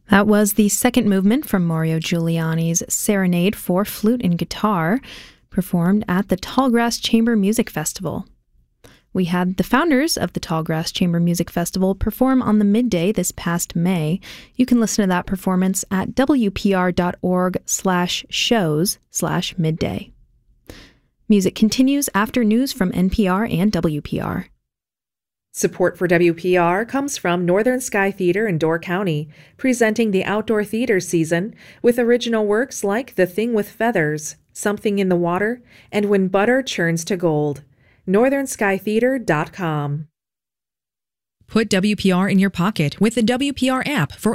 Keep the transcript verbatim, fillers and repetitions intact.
That was the second movement from Mario Giuliani's Serenade for Flute and Guitar, performed at the Tallgrass Chamber Music Festival. We had the founders of the Tallgrass Chamber Music Festival perform on the midday this past May. You can listen to that performance at wpr.org slash shows slash midday. Music continues after news from N P R and W P R. Support for W P R comes from Northern Sky Theater in Door County, presenting the outdoor theater season with original works like The Thing with Feathers, Something in the Water, and When Butter Churns to Gold. northern sky theater dot com. Put W P R in your pocket with the W P R app for